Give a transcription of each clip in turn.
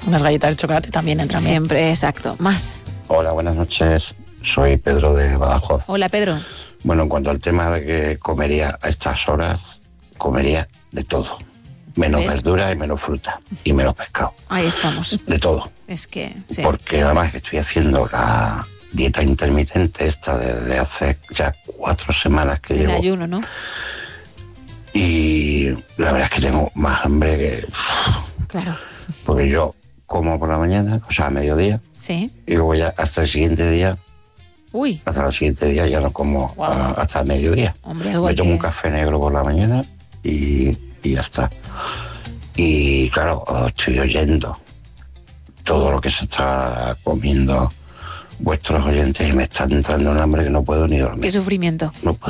Unas galletas de chocolate también entran bien. Siempre, exacto. Más. Hola, buenas noches. Soy Pedro de Badajoz. Hola, Pedro. Bueno, en cuanto al tema de que comería a estas horas, comería de todo. Menos ¿ves? verdura y menos fruta. Y menos pescado. Ahí estamos. De todo. Es que, sí. Porque además que estoy haciendo la dieta intermitente esta desde hace ya 4 semanas que El llevo. ayuno, ¿no? Y la verdad es que tengo más hambre que... Claro. Porque yo como por la mañana, o sea, a mediodía, Sí. y luego ya hasta el siguiente día, Uy, hasta el siguiente día ya no como hasta el mediodía. hombre, algo Me hay tomo un que... café negro por la mañana y ya está. Y claro, estoy oyendo todo lo que se está comiendo vuestros oyentes y me está entrando un hambre que no puedo ni dormir. Qué sufrimiento.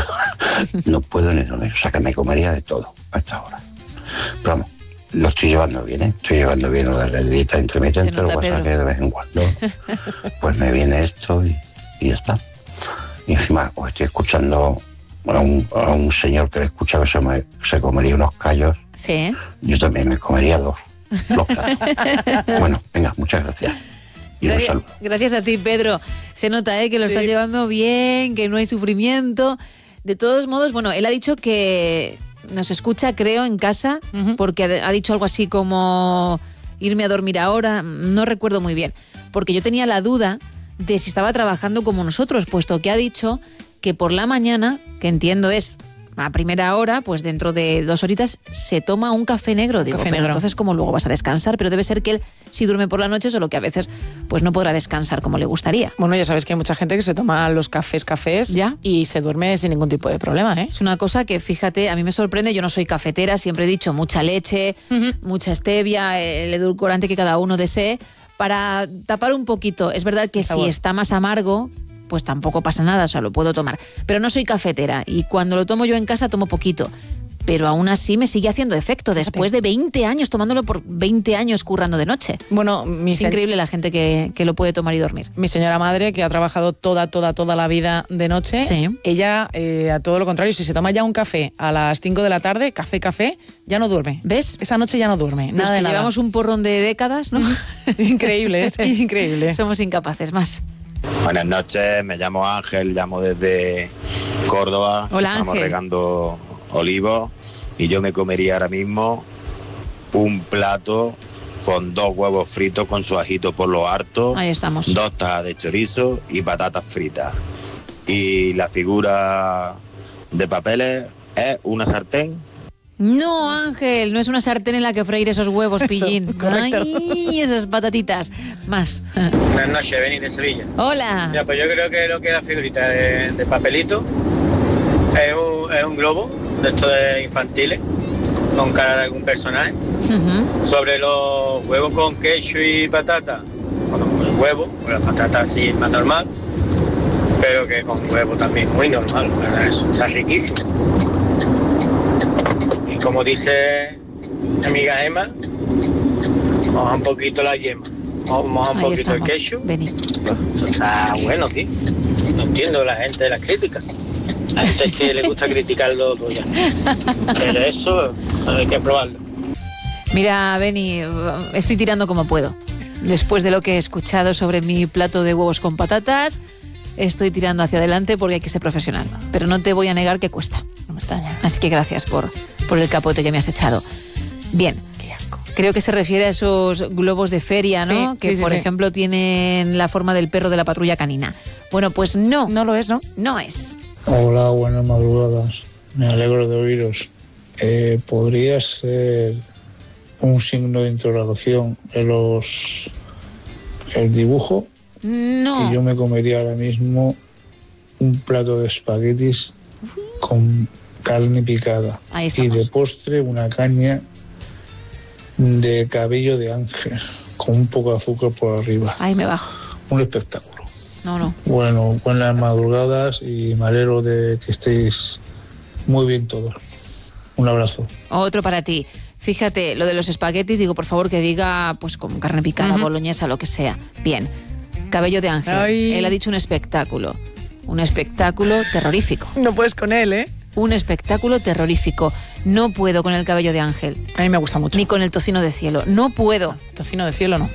No puedo ni dormir. O sea, que me comería de todo a esta hora. Pero vamos, lo estoy llevando bien, ¿eh? Estoy llevando bien lo de la dieta intermitente, Se nota, lo que pasa Pedro. que de vez en cuando pues me viene esto y ya está. Y encima os estoy escuchando a un señor que le escucha que se comería unos callos. Sí. Yo también me comería dos platos. Bueno, venga, muchas gracias. Y un saludo. Gracias a ti, Pedro. Se nota, que lo Sí. estás llevando bien, que no hay sufrimiento. De todos modos, bueno, él ha dicho que nos escucha, creo, en casa, porque ha dicho algo así como irme a dormir ahora. No recuerdo muy bien, porque yo tenía la duda de si estaba trabajando como nosotros, puesto que ha dicho que por la mañana, que entiendo es a primera hora, pues dentro de 2 horitas se toma un café negro. Digo, café pero negro. entonces ¿cómo luego vas a descansar? Pero debe ser que él sí duerme por la noche, solo que a veces pues no podrá descansar como le gustaría. Bueno, ya sabes que hay mucha gente que se toma los cafés ¿Ya? y se duerme sin ningún tipo de problema, ¿eh? Es una cosa que, fíjate, a mí me sorprende. Yo no soy cafetera, siempre he dicho mucha leche, mucha stevia, el edulcorante que cada uno desee, para tapar un poquito. Es verdad que si está más amargo, pues tampoco pasa nada, o sea, lo puedo tomar. Pero no soy cafetera y cuando lo tomo yo en casa tomo poquito. Pero aún así me sigue haciendo efecto después de 20 años, tomándolo por 20 años currando de noche. Bueno, es increíble la gente que lo puede tomar y dormir. Mi señora madre, que ha trabajado toda la vida de noche, ella, a todo lo contrario, si se toma ya un café a las 5 de la tarde, café, ya no duerme. ¿Ves? Esa noche ya no duerme, Los nada que de nada. llevamos un porrón de décadas, ¿no? Increíble, es increíble. Somos incapaces, más. Buenas noches, me llamo Ángel, llamo desde Córdoba. Hola, Estamos Ángel. regando olivos y yo me comería ahora mismo un plato con 2 huevos fritos con su ajito por lo harto, Ahí estamos. 2 tajas de chorizo y patatas fritas. Y la figura de papeles es una sartén. No, Ángel, no es una sartén en la que freír esos huevos, pillín. correcto. Ay, esas patatitas. Más. Buenas noches, Beni de Sevilla. Hola. Ya, pues yo creo que lo que es la figurita de papelito es un globo de estos de infantiles con cara de algún personaje. Sobre los huevos con queso y patata, bueno, con el huevo, con la patata así más normal, pero que con huevo también muy normal, ¿verdad? Eso está riquísimo. Y como dice mi amiga Emma, moja un poquito la yema, moja un Ahí poquito estamos, el queso. Beni. Eso está bueno, tío. No entiendo la gente de las críticas. A gente que le gusta criticarlo todo ya. Pero eso hay que probarlo. Mira, Beni, estoy tirando como puedo. Después de lo que he escuchado sobre mi plato de huevos con patatas, estoy tirando hacia adelante porque hay que ser profesional. Pero no te voy a negar que cuesta. No me extraña. Así que gracias por el capote que me has echado. Bien. Qué asco. Creo que se refiere a esos globos de feria, ¿no? Sí, que, sí, por sí. ejemplo, tienen la forma del perro de la patrulla canina. Bueno, pues no. No lo es, ¿no? No es. Hola, buenas madrugadas. Me alegro de oíros. ¿Podría ser un signo de interrogación en el dibujo? No. Y yo me comería ahora mismo un plato de espaguetis con carne picada. Ahí Y estamos. de postre una caña de cabello de ángel con un poco de azúcar por arriba. Ahí me bajo. Un espectáculo. No. Bueno, buenas madrugadas y me alegro de que estéis muy bien todos. Un abrazo. Otro para ti. Fíjate, lo de los espaguetis, digo, por favor, que diga, pues con carne picada, boloñesa, lo que sea. Bien. Cabello de ángel. Ay. Él ha dicho un espectáculo. Un espectáculo terrorífico. No puedes con él, ¿eh? Un espectáculo terrorífico. No puedo con el cabello de ángel. A mí me gusta mucho. Ni con el tocino de cielo. No puedo. Tocino de cielo, no.